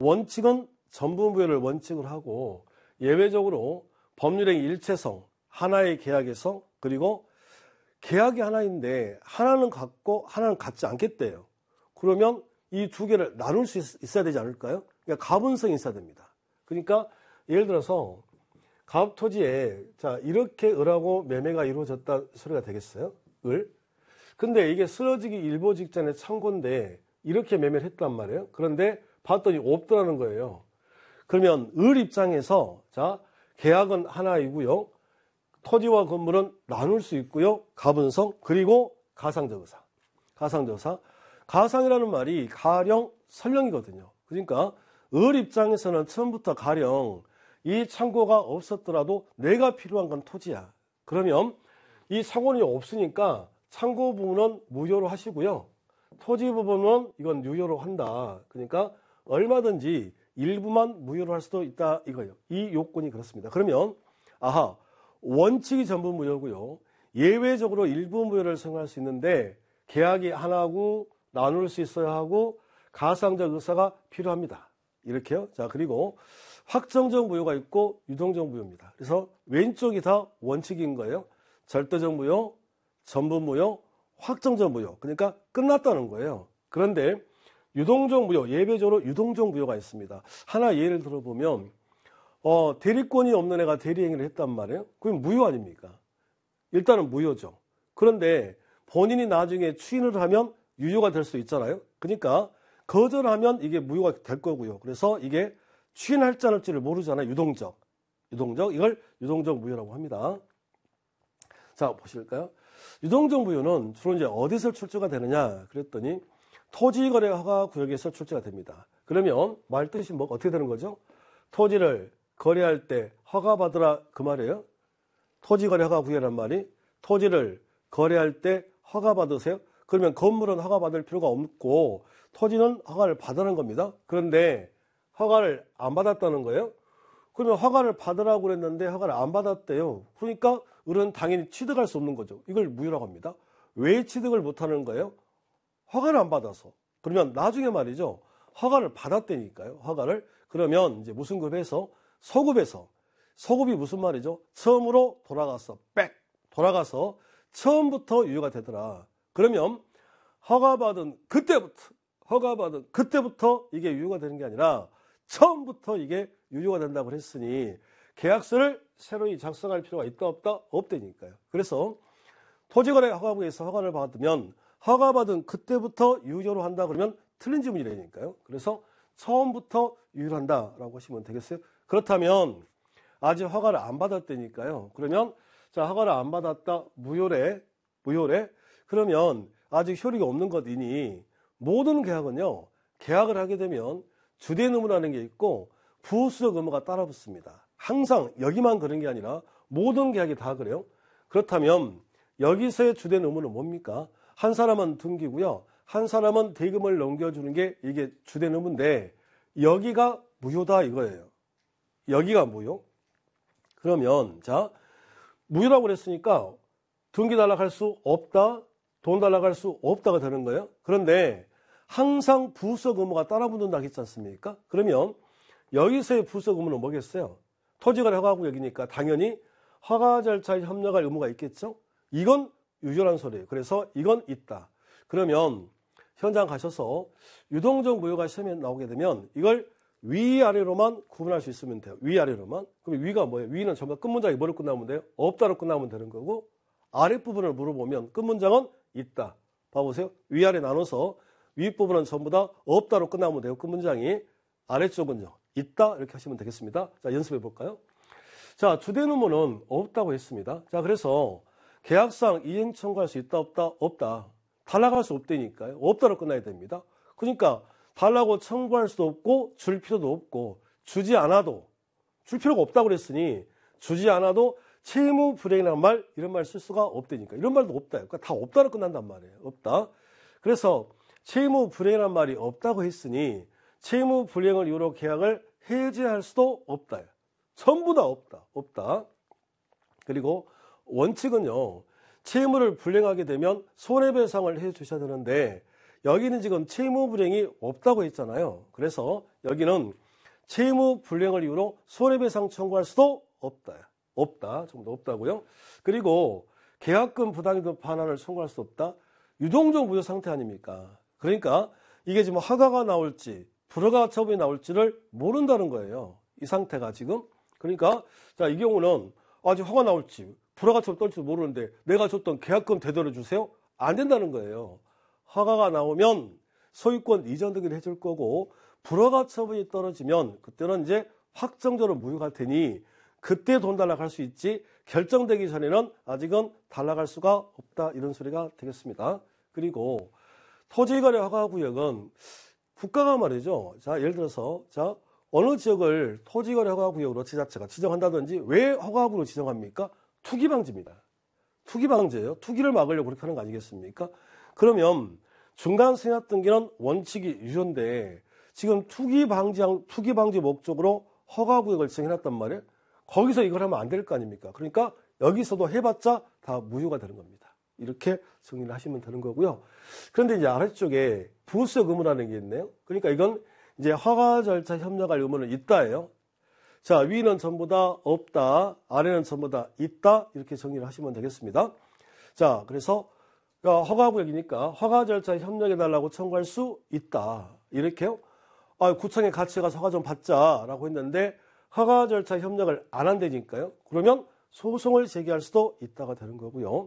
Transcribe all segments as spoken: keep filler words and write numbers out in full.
원칙은 전부무효를 원칙으로 하고 예외적으로 법률의 일체성, 하나의 계약에서 그리고 계약이 하나인데 하나는 같고 하나는 같지 않겠대요. 그러면 이 두 개를 나눌 수 있, 있어야 되지 않을까요? 그러니까 가분성이 있어야 됩니다. 그러니까 예를 들어서 가압토지에 자 이렇게 을하고 매매가 이루어졌다 소리가 되겠어요? 을. 근데 이게 쓰러지기 일보 직전에 창고인데 이렇게 매매를 했단 말이에요. 그런데 봤더니 없더라는 거예요. 그러면 을 입장에서 자 계약은 하나이고요. 토지와 건물은 나눌 수 있고요. 가분성 그리고 가상적 의사. 가상적 의사. 가상이라는 말이 가령 설령이거든요. 그러니까 을 입장에서는 처음부터 가령 이 창고가 없었더라도 내가 필요한 건 토지야. 그러면 이 창고는 없으니까 창고 부분은 무효로 하시고요. 토지 부분은 이건 유효로 한다. 그러니까 얼마든지 일부만 무효로 할 수도 있다 이거예요. 이 요건이 그렇습니다. 그러면 아하 원칙이 전부 무효고요. 예외적으로 일부 무효를 사용할 수 있는데 계약이 하나고 나눌 수 있어야 하고 가상적 의사가 필요합니다. 이렇게요. 자 그리고 확정적 무효가 있고 유동적 무효입니다. 그래서 왼쪽이 다 원칙인 거예요. 절대적 무효, 전부 무효, 확정적 무효. 그러니까 끝났다는 거예요. 그런데 유동적 무효, 예외적으로 유동적 무효가 있습니다. 하나 예를 들어보면 어, 대리권이 없는 애가 대리행위를 했단 말이에요. 그럼 무효 아닙니까? 일단은 무효죠. 그런데 본인이 나중에 추인을 하면 유효가 될 수 있잖아요. 그러니까 거절하면 이게 무효가 될 거고요. 그래서 이게 추인할지 안 할지를 모르잖아요. 유동적. 유동적. 이걸 유동적 무효라고 합니다. 자, 보실까요? 유동적 무효는 주로 이제 어디서 출제가 되느냐 그랬더니 토지거래 허가 구역에서 출제가 됩니다. 그러면 말 뜻이 뭐 어떻게 되는 거죠? 토지를 거래할 때 허가받으라 그 말이에요. 토지거래 허가 구역이란 말이 토지를 거래할 때 허가받으세요. 그러면 건물은 허가받을 필요가 없고 토지는 허가를 받으라는 겁니다. 그런데 허가를 안 받았다는 거예요. 그러면 허가를 받으라고 그랬는데 허가를 안 받았대요. 그러니까 을은 당연히 취득할 수 없는 거죠. 이걸 무효라고 합니다. 왜 취득을 못하는 거예요? 허가를 안 받아서. 그러면 나중에 말이죠. 허가를 받았다니까요. 허가를. 그러면 이제 무슨 급에서? 소급에서. 소급이 무슨 말이죠? 처음으로 돌아가서 빽 돌아가서 처음부터 유효가 되더라. 그러면 허가받은 그때부터 허가받은 그때부터 이게 유효가 되는 게 아니라 처음부터 이게 유효가 된다고 했으니 계약서를 새로이 작성할 필요가 있다 없다? 없다니까요. 그래서 토지거래 허가부에서 허가를 받으면 허가받은 그때부터 유효로 한다 그러면 틀린 지문이라니까요. 그래서 처음부터 유효로 한다라고 하시면 되겠어요. 그렇다면 아직 허가를 안 받았다니까요. 그러면 자 허가를 안 받았다 무효래 무효래 그러면 아직 효력이 없는 것이니 모든 계약은요 계약을 하게 되면 주된 의무라는 게 있고 부수적 의무가 따라 붙습니다. 항상 여기만 그런 게 아니라 모든 계약이 다 그래요. 그렇다면 여기서의 주된 의무는 뭡니까? 한 사람은 등기고요. 한 사람은 대금을 넘겨주는 게 이게 주된 의무인데 여기가 무효다 이거예요. 여기가 무효. 그러면 자 무효라고 그랬으니까 등기 달라갈 수 없다. 돈 달라갈 수 없다가 되는 거예요. 그런데 항상 부수적 의무가 따라 붙는다 했지 않습니까? 그러면 여기서의 부수적 의무는 뭐겠어요? 토지거래 허가구역이니까 당연히 허가 절차에 협력할 의무가 있겠죠? 이건 유효란 소리예요. 그래서 이건 있다. 그러면 현장 가셔서 유동적 무효가 시험에 나오게 되면 이걸 위아래로만 구분할 수 있으면 돼요. 위아래로만. 그럼 위가 뭐예요? 위는 전부 끝문장이 뭐로 끝나면 돼요? 없다로 끝나면 되는 거고 아랫부분을 물어보면 끝문장은 있다. 봐보세요. 위아래 나눠서 윗부분은 전부 다 없다로 끝나면 돼요. 끝문장이. 아래쪽은요. 있다. 이렇게 하시면 되겠습니다. 자, 연습해 볼까요? 자, 주된 의무는 없다고 했습니다. 자, 그래서 계약상 이행 청구할 수 있다, 없다, 없다. 달라갈 수 없다니까요. 없다로 끝나야 됩니다. 그러니까 달라고 청구할 수도 없고 줄 필요도 없고 주지 않아도 줄 필요가 없다고 그랬으니 주지 않아도 채무 불이행이라는 말 이런 말 쓸 수가 없다니까. 이런 말도 없다. 그러니까 다 없다로 끝난단 말이에요. 없다. 그래서 채무 불이행이라는 말이 없다고 했으니 채무 불이행을 이유로 계약을 해지할 수도 없다. 전부 다 없다. 없다. 그리고 원칙은요. 채무를 불이행하게 되면 손해배상을 해 주셔야 되는데 여기는 지금 채무 불이행이 없다고 했잖아요. 그래서 여기는 채무 불이행을 이유로 손해배상 청구할 수도 없다. 없다. 좀 더 없다고요. 그리고 계약금 부당이득 반환을 청구할 수 없다. 유동적 무효 상태 아닙니까? 그러니까 이게 지금 허가가 나올지 불허가 처분이 나올지를 모른다는 거예요. 이 상태가 지금. 그러니까 자, 이 경우는 아직 허가 나올지 불허가 처분 떨지도 모르는데 내가 줬던 계약금 되돌려 주세요? 안 된다는 거예요. 허가가 나오면 소유권 이전 등기를 해줄 거고 불허가 처분이 떨어지면 그때는 이제 확정적으로 무효가 테니 그때 돈 달라고 할 수 있지 결정되기 전에는 아직은 달라갈 수가 없다 이런 소리가 되겠습니다. 그리고 토지거래 허가구역은 국가가 말이죠. 자, 예를 들어서 자 어느 지역을 토지거래 허가구역으로 지자체가 지정한다든지 왜 허가구역으로 지정합니까? 투기방지입니다. 투기방지예요. 투기를 막으려고 그렇게 하는 거 아니겠습니까? 그러면 중간 승낙 등기는 원칙이 유효인데 지금 투기방지 투기방지 목적으로 허가구역을 지정해놨단 말이에요. 거기서 이걸 하면 안 될 거 아닙니까? 그러니까 여기서도 해봤자 다 무효가 되는 겁니다. 이렇게 정리를 하시면 되는 거고요. 그런데 이제 아래쪽에 부수적 의무라는 게 있네요. 그러니까 이건 이제 허가 절차 협력할 의무는 있다예요. 자, 위는 전부 다 없다, 아래는 전부 다 있다 이렇게 정리를 하시면 되겠습니다. 자, 그래서 허가구역이니까 허가 절차 협력해달라고 청구할 수 있다. 이렇게요. 아, 구청에 같이 가서 허가 좀 받자라고 했는데 허가 절차 협력을 안 한다니까요. 그러면 소송을 제기할 수도 있다가 되는 거고요.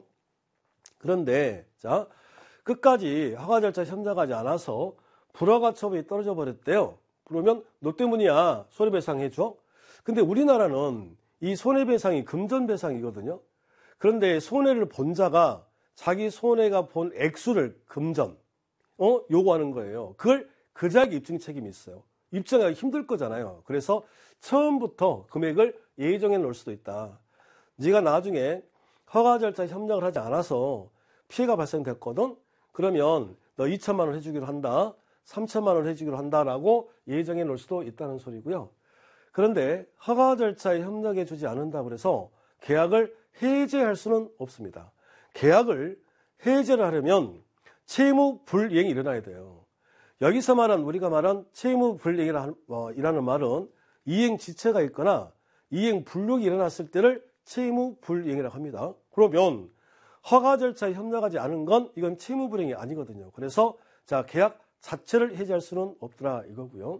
그런데 자 끝까지 허가 절차 협력하지 않아서 불허가 처분이 떨어져 버렸대요. 그러면 너 때문이야. 손해배상 해줘. 근데 우리나라는 이 손해배상이 금전배상이거든요. 그런데 손해를 본 자가 자기 손해가 본 액수를 금전 어 요구하는 거예요. 그걸 그 자에게 입증 책임이 있어요. 입증하기 힘들 거잖아요. 그래서 처음부터 금액을 예정해 놓을 수도 있다. 네가 나중에 허가 절차 협력을 하지 않아서 피해가 발생됐거든. 그러면 너 이천만 원 해주기로 한다. 삼천만 원 해주기로 한다라고 예정해 놓을 수도 있다는 소리고요. 그런데 허가 절차에 협력해 주지 않는다 그래서 계약을 해제할 수는 없습니다. 계약을 해제를 하려면 채무 불이행이 일어나야 돼요. 여기서 말한 우리가 말한 채무 불이행이라는 말은 이행 지체가 있거나 이행 불력이 일어났을 때를 채무 불이행이라고 합니다. 그러면 허가 절차에 협력하지 않은 건 이건 채무 불이행이 아니거든요. 그래서 자 계약 자체를 해제할 수는 없더라 이거고요.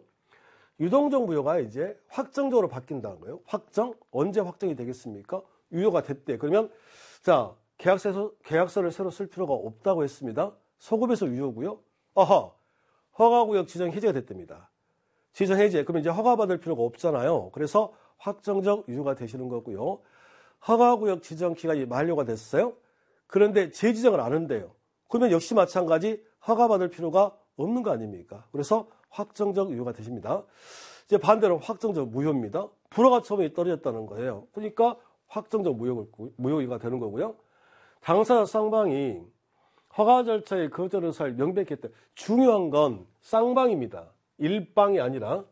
유동적 무효가 이제 확정적으로 바뀐다는 거예요. 확정 언제 확정이 되겠습니까? 유효가 됐대. 그러면 자 계약서 계약서를 새로 쓸 필요가 없다고 했습니다. 소급해서 유효고요. 아하 허가구역 지정 해제가 됐답니다. 지정 해제. 그러면 이제 허가받을 필요가 없잖아요. 그래서 확정적 유효가 되시는 거고요. 허가구역 지정 기간이 만료가 됐어요. 그런데 재지정을 안 한대요. 그러면 역시 마찬가지 허가받을 필요가 없는 거 아닙니까? 그래서 확정적 유효가 되십니다. 이제 반대로 확정적 무효입니다. 불허가 처분이 떨어졌다는 거예요. 그러니까 확정적 무효, 무효가 되는 거고요. 당사자 쌍방이 허가 절차의 거절 의사를 명백했다. 중요한 건 쌍방입니다. 일방이 아니라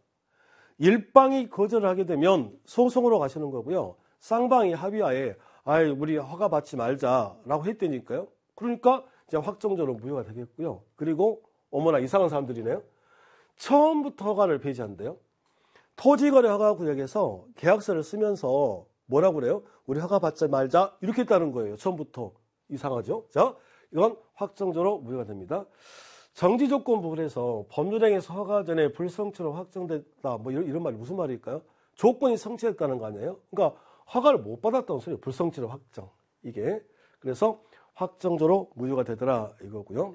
일방이 거절을 하게 되면 소송으로 가시는 거고요. 쌍방이 합의하에 아이 우리 허가 받지 말자라고 했다니까요. 그러니까 이제 확정적으로 무효가 되겠고요. 그리고 어머나 이상한 사람들이네요. 처음부터 허가를 폐지한대요. 토지거래 허가구역에서 계약서를 쓰면서 뭐라고 그래요? 우리 허가 받지 말자 이렇게 했다는 거예요. 처음부터. 이상하죠? 자, 이건 확정적으로 무효가 됩니다. 정지조건 부분에서 법률행위에서 허가 전에 불성취로 확정됐다. 뭐 이런, 이런 말이 무슨 말일까요? 조건이 성취됐다는 거 아니에요? 그러니까 허가를 못 받았다는 소리예요. 불성취로 확정. 이게. 그래서 확정적으로 무효가 되더라 이거고요.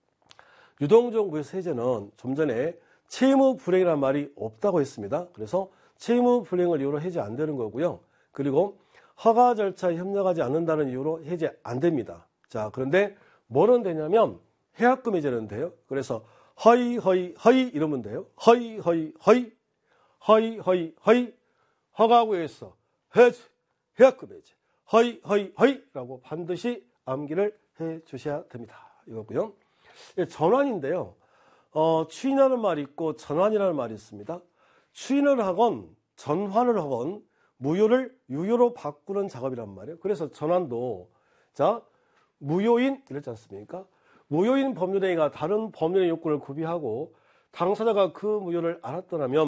유동적 무효 해제는 좀 전에 채무 불이행이라는 말이 없다고 했습니다. 그래서 채무 불이행을 이유로 해제 안 되는 거고요. 그리고 허가 절차에 협력하지 않는다는 이유로 해제 안 됩니다. 자, 그런데 뭐는 되냐면 해약금 해제는 돼요. 그래서 허이 허이 허이 이러면 돼요. 허이 허이 허이 허이 허이 허이 허가구역에서 해제 해약금 해제 허이 허이 허이라고 반드시 암기를 해 주셔야 됩니다. 이거고요. 전환인데요. 어, 추인하는 말이 있고 전환이라는 말이 있습니다. 추인을 하건 전환을 하건 무효를 유효로 바꾸는 작업이란 말이에요. 그래서 전환도 자 무효인 이랬지 않습니까? 무효인 법률행위가 다른 법률행위 요건을 구비하고 당사자가 그 무효를 알았더라면